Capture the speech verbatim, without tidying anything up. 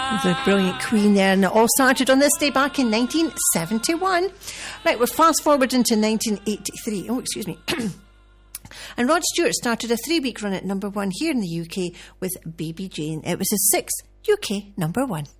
The brilliant Queen there, and it all started on this day back in nineteen seventy-one. Right, we're fast forward into nineteen eighty-three. Oh, excuse me. And Rod Stewart started a three-week run at number one here in the U K with Baby Jane. It was his sixth U K number one.